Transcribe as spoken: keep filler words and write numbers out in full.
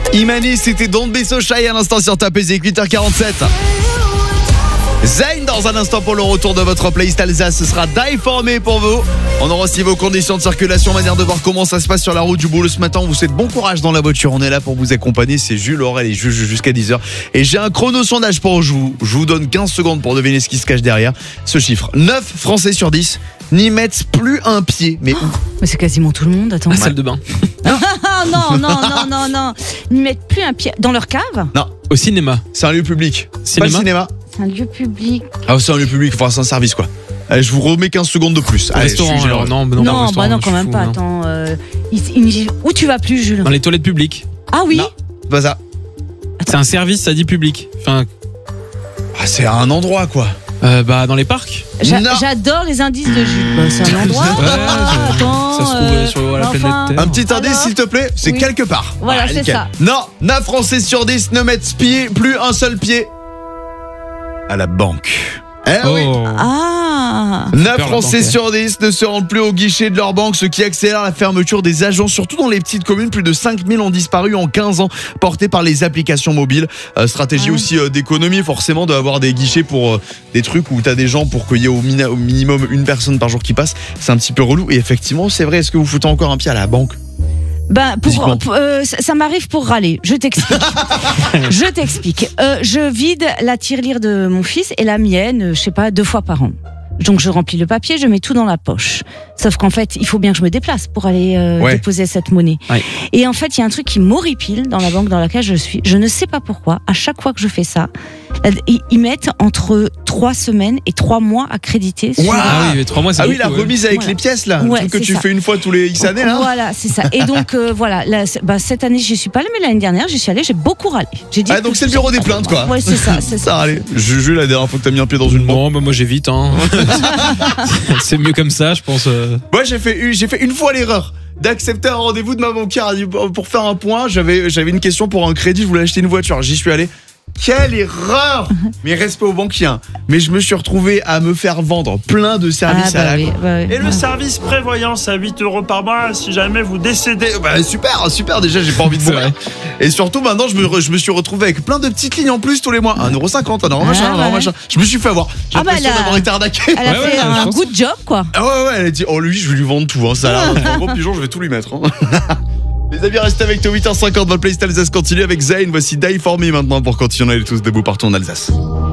Imani, c'était Don't Be So Shy à l'instant sur ta P Z, huit heures quarante-sept. Zayn dans un instant pour le retour de votre playlist Alsace, ce sera Die For Me pour vous. On aura aussi vos conditions de circulation, manière de voir comment ça se passe sur la route du boulot ce matin. On vous souhaite bon courage dans la voiture, on est là pour vous accompagner. C'est Jules, Aurel et Juju jusqu'à dix heures. Et j'ai un chrono sondage pour vous. Je vous donne quinze secondes pour deviner ce qui se cache derrière ce chiffre. neuf Français sur dix n'y mettent plus un pied. Mais où ? Mais c'est quasiment tout le monde, attends. La salle de bain. non, non, non, non, non. N'y mettent plus un pied dans leur cave. Non, Au cinéma. c'est un lieu public. Cinéma Pas le cinéma. C'est un lieu public. Ah, c'est un lieu public, enfin c'est un service quoi. Allez, je vous remets quinze secondes de plus. Allez, Restaurant, je suis généreux. alors non, Non, non, pas bah restaurant, non, je quand suis même fou, pas. non. Attends, euh, il- il- où tu vas plus, Jules? Dans les toilettes publiques. Ah oui. Non. C'est pas ça. C'est un service, ça dit public. Enfin, Ah, c'est un endroit quoi. euh, bah dans les parcs. J'a- Non. J'adore les indices de Jules. Bah, c'est un endroit. Ouais, Ah, je- attends, ça se trouve euh, sur la enfin, planète Terre. Un petit indice Alors s'il te plaît, c'est Oui. quelque part. Voilà, c'est nickel. ça. Non, neuf Français sur dix ne mettent pied, plus un seul pied à la banque. Eh oui. Oh. Ah. neuf Super, la Français banque, hein. sur dix ne se rendent plus au guichet de leur banque, ce qui accélère la fermeture des agents, surtout dans les petites communes. Plus de cinq mille ont disparu en quinze ans, portés par les applications mobiles. Euh, stratégie Ah. aussi euh, d'économie, forcément, d'avoir des guichets pour euh, des trucs où tu as des gens pour qu'il y ait au, mina- au minimum une personne par jour qui passe. C'est un petit peu relou. Et effectivement, c'est vrai, est-ce que vous foutez encore un pied à la banque ? Ben, pour, Physiquement. pour- euh, ça ça m'arrive pour râler. Je t'explique. je t'explique. Euh, je vide la tirelire de mon fils et la mienne, euh, je sais pas, deux fois par an. Donc je remplis le papier, je mets tout dans la poche. Sauf qu'en fait, il faut bien que je me déplace pour aller euh, Ouais. déposer cette monnaie. Ouais. Et en fait, il y a un truc qui m'horripile dans la banque dans laquelle je suis. Je ne sais pas pourquoi. À chaque fois que je fais ça, là, ils ils mettent entre trois semaines et trois mois à créditer. sur- Ouah. Ah oui, mais trois mois, c'est Ah oui, beaucoup, la ouais. remise avec Voilà. les pièces là, le Ouais, truc que c'est tu ça. fais une fois tous les X années là. Voilà, c'est ça. Et donc euh, voilà, là, c'est- bah, cette année j'y suis pas allée, mais l'année dernière j'y suis allée, j'ai beaucoup râlé. J'ai dit. Ah donc c'est le bureau des plaintes quoi. Ouais, c'est ça, c'est ça. Ça allez. Juju, la dernière fois que t'as mis un pied dans une banque. Bon, bah moi j'évite. Hein. C'est mieux comme ça, je pense. euh. Moi j'ai fait une- j'ai fait une fois l'erreur d'accepter un rendez-vous de ma banquière pour faire un point. J'avais j'avais une question pour un crédit, je voulais acheter une voiture. J'y suis allé. Quelle erreur! Mais respect aux banquiers. hein. Mais je me suis retrouvé à me faire vendre plein de services Ah, à bah la oui, con. bah oui. Et le service prévoyance à huit euros par mois si jamais vous décédez. Bah super, super. Déjà j'ai pas envie de C'est mourir. Et surtout maintenant je me, re- je me suis retrouvé avec plein de petites lignes en plus tous les mois. un euro cinquante, un euro machin, Ah, un euro ouais. machin. Je me suis fait avoir. J'ai Ah, bah, l'impression elle a- d'avoir été arnaqué. Elle a Ouais, fait ouais, je un pense. good job, quoi. Ah ouais, ouais, elle a dit, oh lui, je vais lui vendre tout, hein, ça a l'air un gros pigeon, je vais tout lui mettre. hein. Les amis, restez avec nous, huit heures cinquante, votre playlist Alsace continue avec Zayn. Voici Die For Me maintenant pour continuer, on est tous debout partout en Alsace.